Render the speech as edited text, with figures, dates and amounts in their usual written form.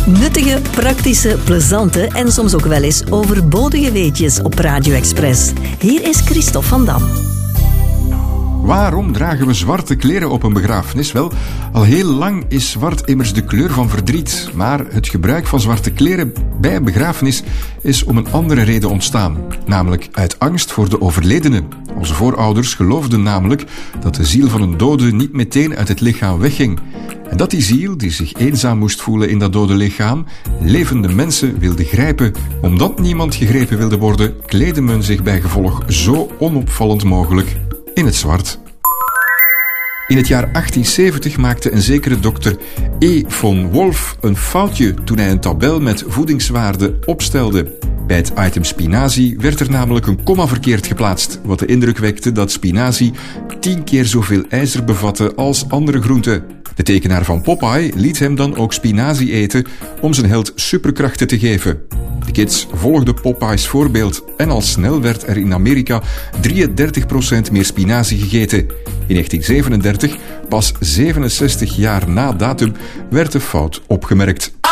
Nuttige, praktische, plezante en soms ook wel eens overbodige weetjes op Radio Express. Hier is Christophe van Dam. Waarom dragen we zwarte kleren op een begrafenis? Wel, al heel lang is zwart immers de kleur van verdriet. Maar het gebruik van zwarte kleren bij een begrafenis is om een andere reden ontstaan. Namelijk uit angst voor de overledene. Onze voorouders geloofden namelijk dat de ziel van een dode niet meteen uit het lichaam wegging. En dat die ziel, die zich eenzaam moest voelen in dat dode lichaam, levende mensen wilde grijpen. Omdat niemand gegrepen wilde worden, kleedde men zich bij gevolg zo onopvallend mogelijk in het zwart. In het jaar 1870 maakte een zekere dokter E. von Wolf een foutje toen hij een tabel met voedingswaarden opstelde. Bij het item spinazie werd er namelijk een komma verkeerd geplaatst, wat de indruk wekte dat spinazie 10 keer zoveel ijzer bevatte als andere groenten. De tekenaar van Popeye liet hem dan ook spinazie eten om zijn held superkrachten te geven. De kids volgden Popeye's voorbeeld en al snel werd er in Amerika 33% meer spinazie gegeten. In 1937, pas 67 jaar na datum, werd de fout opgemerkt.